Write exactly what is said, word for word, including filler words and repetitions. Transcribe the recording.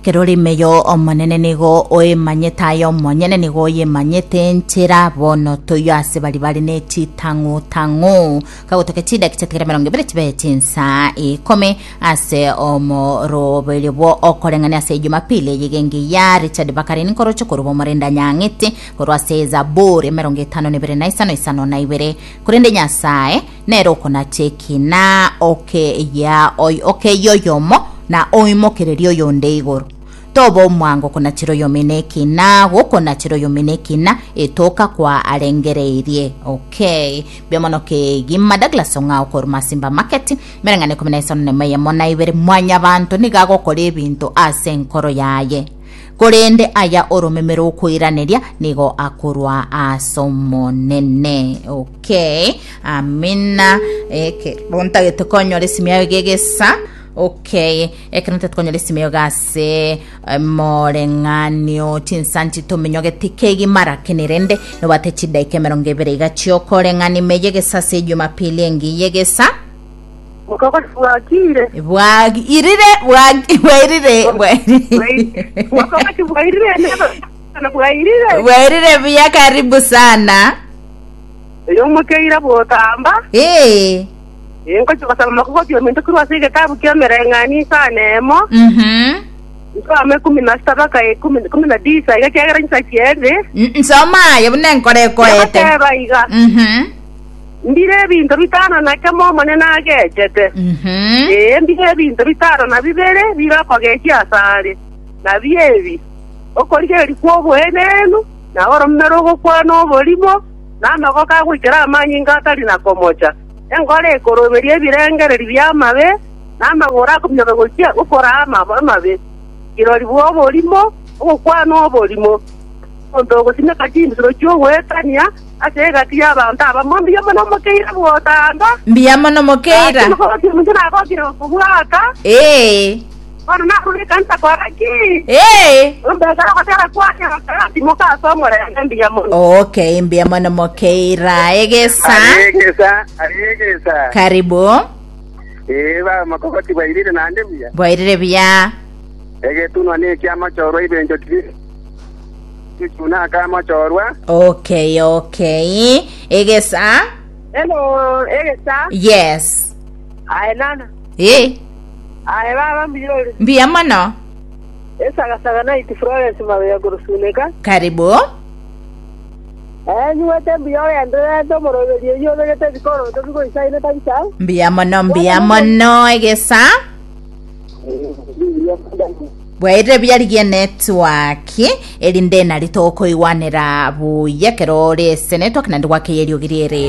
kerori meyo omonene nigo oe manyetayo monyene nigo oye manyete nchera bono toyo ase bali bali ne chitangu tangu kagotoke chida kichatikira mirongo ibere chibe chinsa ikome ase omoro belebo okorengane ase Jumapili yigengi ya Richard Bakari nikoro chokoro bomorenda nyangete korwa ase Zaburi mirongo itano n'ibere na isano isano na ibere kurende nyasaye nero kona cheki na oke ya oy oke yoyomo na oimo kererio yonde igoro tobo mwango kuna chiro yomeneki na woko na chiro yomeneki na etoka kwa alengereirie okay biamono ke gimma Douglas onga okor masimba market merangane kumina isano ne maye mona ibere mwanya bantu nigago kole bintu ase nkoro yaye korende aya oromemero kuiraneria nigo akurwa asomonene okay amina eke bonta getekonyore simya gegesa okay ekrante tkonyole simyo gase morenganyo tinsanti tomenyoge tikegi mara kenirende no batechida ikemeronge berega chiokorengani meyegesa se Jumapili engi yegesa mukoko twakire bwagi irire bwagi wairire wairire mukoko twakire na bwairire wairire bya karibu sana yo mukeira botamba eh Yengo chokasama makoko tio minto kruwa sige tabu kia merengani sanemo. Mhm. Nso ame kumi na saba kai kumi kumi na disa iga kia gara nisa chiede. Nsoma yabune nkore koete. Yaba iga. Mhm. Mbire binto bitano na kemo mone na gechete. Mhm. Eh mbire binto bitano na bibere biga kwa gechi asale. Na biebi. Okorike likuwa buenenu na oro mmerogo kwa no bolimo na noko kagwikira amanyi ngatali na komocha. Engole koroberie birengere byamabe namagora kumyoga gokia ukora amaba amabe kirori bwo bolimo ukwana obolimo ondo gosina kati ndiro cyo wetania ase gati abantu abamombi yomono mokeira bwotanga mbiyamo no mokeira mutuna akokira kubulaka eh ono nakuri kanta kwaraki eh umbe gara kwatera kwanya kati moka somore mbiyamo okay mbiyamo no mokeira egesa egesa egesa karibu eba makokoti bairire nande bya bairire bya ege tunwa ne kyama choro ibenjo tvi tuna kama chorwa okay okay egesa hello egesa yes aenana eh Ae baba mbiyole mbiyamo no Esaga saga na iti Florence mawe gurusuneka karibu Eh nyuete mbiyole andre ndo morobeli yo ngete bikoro ndo biko isaine tabisa mbiyamo no mbiyamo no egesa bwaire byarigie network elinde na litoko iwanera buye kerore senetwork na ndwake yeri ogiriere